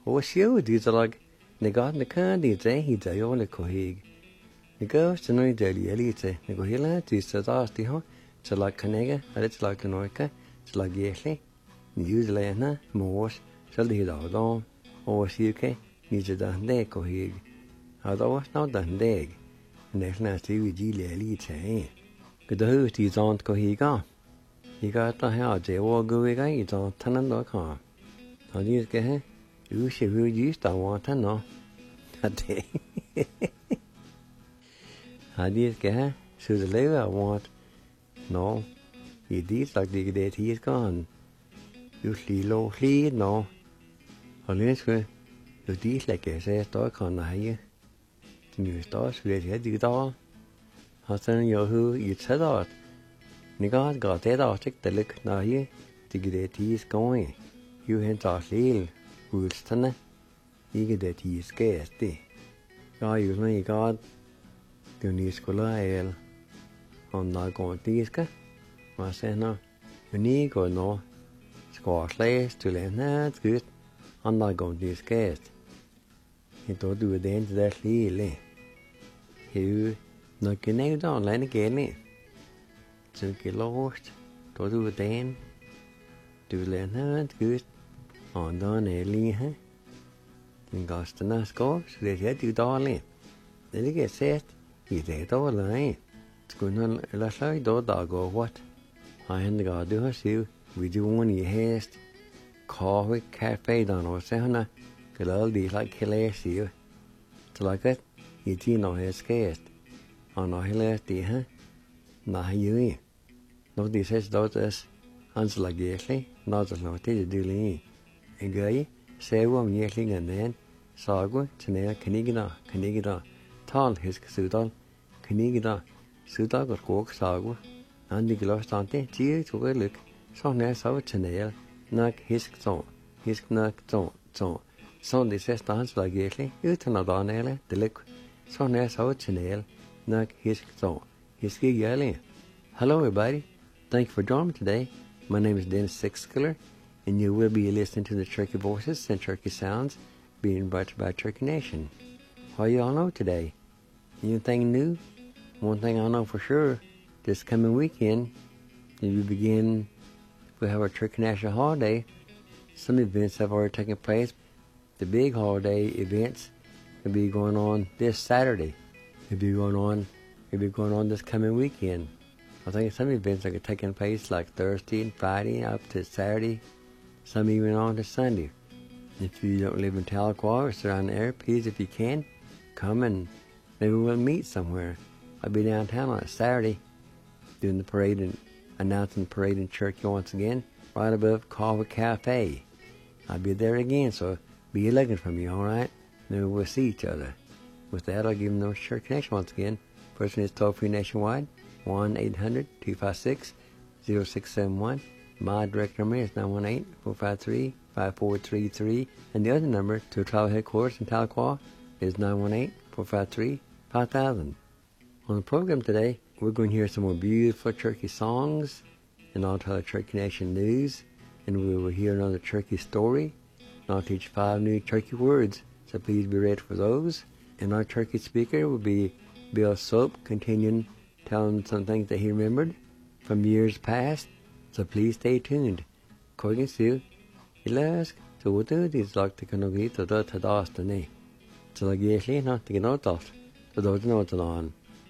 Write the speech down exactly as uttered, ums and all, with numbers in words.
O siw di zalag na gad na can di dre hi da yola kohig. Na gos to noi deli elite na go hila di sa das di ho to lag canega a it's lag canoica to lag yesli. Ni use lena mos sal di da don o siw ke ni je da de kohig. A da was na da deg. Na na ti wi di le elite. Good ho di zont kohiga. You got the hell, they will go away. You don't turn on the car. How do you get here? You should really use that one to know. How do you get here? So the level I want. No. You did like the day he is gone. You see low, see no. How do you say? You did like I say, talk on the high. The new stars, we had you all. How then you who you said out. Ni gad got it out the look now here to get it is going. You hint off lil Woolston. You get it is scarce. God, you know, God, you need school. I'll on not going to this. I say no, you need go no. Score class to learn that's good. I'm not going to this scarce. You don't do it then to that lil. You not getting down line again. So get lost, to do it then, do learn how it's good, on down early, huh? Then goes to the score, so they had you darling. Then you get set, you take all the line. It's going on, let's like do dog or what? I hadn't got to do her, so we do one you haste, coffee, cafe down or Sahana, get all these like killer, see you. So like that, you see no hair scarce, on no hilarity, huh? Nah, you no, this says daughters, Hans like Yesli, not as long as they do lean. A guy, say one Yesling and then, Sago, Chanel, Canigina, Canigina, Tal, his Sudal, Canigina, Sudag or Coke, Sago, and the Glostante, Gee to a look, so nice out Chanel, Nack his zone, his knack zone, zone. So this says Hans like Yesli, you turn out on ele, the look, so nice out Chanel, Nack his zone. His gig yelling. Hello, everybody. Thank you for joining me today. My name is Dennis Sixskiller, and you will be listening to the Turkey Voices and Turkey Sounds being brought to you by Turkey Nation. How you all know today? Anything new? One thing I know for sure, this coming weekend, we begin, we have our Turkey National holiday. Some events have already taken place. The big holiday events will be going on this Saturday. It'll be going on It'll be going on this coming weekend. I think some events are taking place like Thursday and Friday up to Saturday, some even on to Sunday. If you don't live in Tahlequah or surround the area, please, if you can, come and maybe we'll meet somewhere. I'll be downtown on Saturday doing the parade and announcing the parade in Turkey once again, right above Carver Cafe. I'll be there again, so be looking for me, all right? Maybe we'll see each other. With that, I'll give them the Turkey Connection once again. Person is toll-free nationwide, one eight hundred two five six zero six seven one. My direct number is nine one eight four five three five four three three. And the other number to travel headquarters in Tahlequah is nine one eight four five three five thousand. On the program today, we're going to hear some more beautiful Turkey songs and I'll tell the Turkey Nation news. And we will hear another Turkey story. And I'll teach five new Turkey words, so please be ready for those. And our Turkey speaker will be Bill Soap, continuing telling some things that he remembered from years past. So please stay tuned. According to Ilask, so what do these like to can agree to the Tadastane? So like Yesli, not to get out of. So those know what's on.